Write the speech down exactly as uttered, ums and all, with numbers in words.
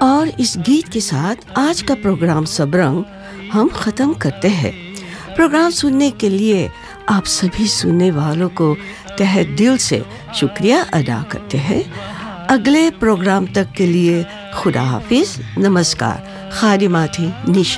और इस गीत के साथ आज का प्रोग्राम सबरंग हम ख़त्म करते हैं। प्रोग्राम सुनने के लिए आप सभी सुनने वालों को तहे दिल से शुक्रिया अदा करते हैं। अगले प्रोग्राम तक के लिए खुदा हाफिज, नमस्कार। खादिमा थी निशा।